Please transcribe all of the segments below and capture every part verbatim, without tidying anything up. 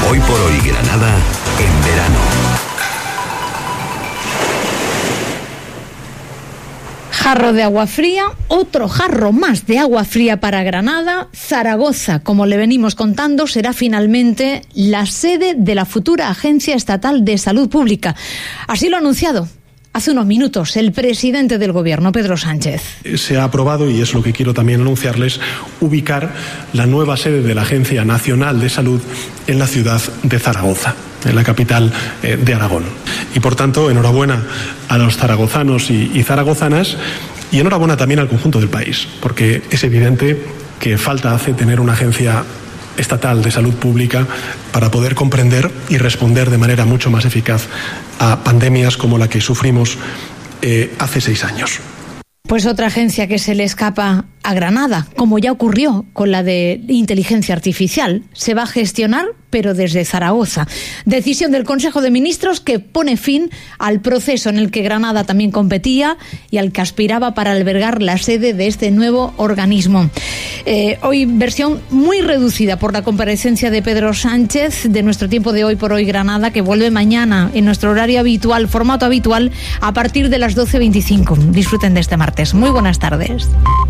Hoy por hoy Granada en verano. Jarro de agua fría, otro jarro más de agua fría para Granada. Zaragoza, como le venimos contando, será finalmente la sede de la futura Agencia Estatal de Salud Pública. Así lo ha anunciado hace unos minutos el presidente del Gobierno, Pedro Sánchez. Se ha aprobado, y es lo que quiero también anunciarles, ubicar la nueva sede de la Agencia Nacional de Salud en la ciudad de Zaragoza, en la capital eh, de Aragón. Y por tanto, enhorabuena a los zaragozanos y, y zaragozanas, y enhorabuena también al conjunto del país, porque es evidente que falta hace tener una agencia estatal de salud pública para poder comprender y responder de manera mucho más eficaz a pandemias como la que sufrimos eh, hace seis años. Pues otra agencia que se le escapa a Granada, como ya ocurrió con la de inteligencia artificial, se va a gestionar, pero desde Zaragoza. Decisión del Consejo de Ministros que pone fin al proceso en el que Granada también competía y al que aspiraba para albergar la sede de este nuevo organismo. Eh, hoy versión muy reducida por la comparecencia de Pedro Sánchez de nuestro tiempo de Hoy por Hoy Granada, que vuelve mañana en nuestro horario habitual, formato habitual, a partir de las doce veinticinco. Disfruten de este martes. Muy buenas tardes.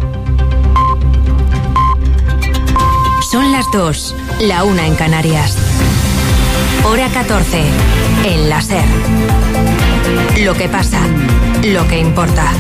Son las dos, la una en Canarias. Hora catorce, en la SER. Lo que pasa, lo que importa.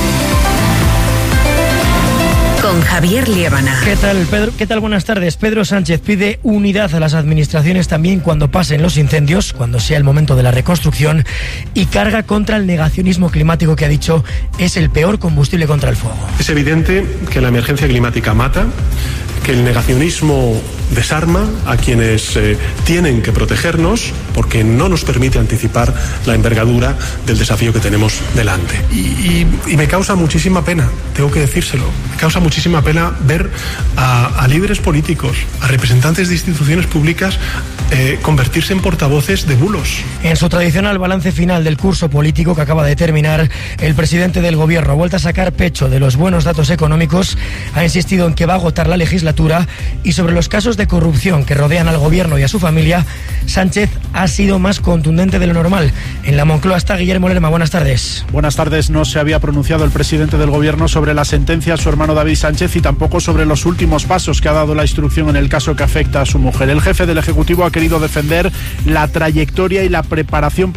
Con Javier Liébana. ¿Qué tal, Pedro? ¿Qué tal? Buenas tardes. Pedro Sánchez pide unidad a las administraciones también cuando pasen los incendios, cuando sea el momento de la reconstrucción, y carga contra el negacionismo climático, que ha dicho es el peor combustible contra el fuego. Es evidente que la emergencia climática mata, que el negacionismo desarma a quienes eh, tienen que protegernos, porque no nos permite anticipar la envergadura del desafío que tenemos delante. Y, y, y me causa muchísima pena, tengo que decírselo, me causa muchísima pena ver a, a líderes políticos, a representantes de instituciones públicas eh, convertirse en portavoces de bulos. En su tradicional balance final del curso político que acaba de terminar, el presidente del Gobierno ha vuelto a sacar pecho de los buenos datos económicos, ha insistido en que va a agotar la legislatura, y sobre los casos de corrupción que rodean al Gobierno y a su familia, Sánchez ha sido más contundente de lo normal. En la Moncloa está Guillermo Lerma. Buenas tardes. Buenas tardes. No se había pronunciado el presidente del Gobierno sobre la sentencia a su hermano David Sánchez y tampoco sobre los últimos pasos que ha dado la instrucción en el caso que afecta a su mujer. El jefe del Ejecutivo ha querido defender la trayectoria y la preparación